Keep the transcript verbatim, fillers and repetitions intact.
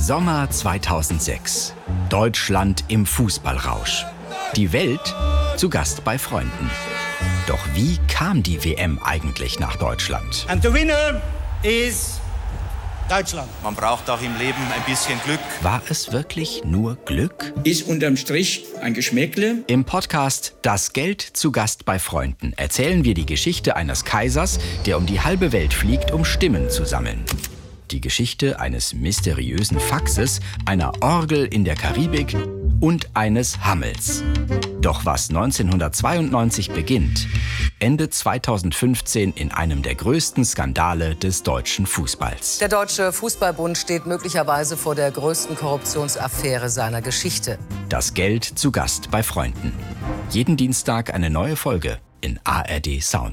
Sommer zweitausendsechs. Deutschland im Fußballrausch. Die Welt zu Gast bei Freunden. Doch wie kam die W M eigentlich nach Deutschland? And the winner is Deutschland. Man braucht auch im Leben ein bisschen Glück. War es wirklich nur Glück? Ist unterm Strich ein Geschmäckle. Im Podcast Das Geld zu Gast bei Freunden erzählen wir die Geschichte eines Kaisers, der um die halbe Welt fliegt, um Stimmen zu sammeln. Die Geschichte eines mysteriösen Faxes, einer Orgel in der Karibik und eines Hammels. Doch was neunzehnhundertzweiundneunzig beginnt, endet zweitausendfünfzehn in einem der größten Skandale des deutschen Fußballs. Der Deutsche Fußballbund steht möglicherweise vor der größten Korruptionsaffäre seiner Geschichte. Das Geld zu Gast bei Freunden. Jeden Dienstag eine neue Folge in A R D Sound.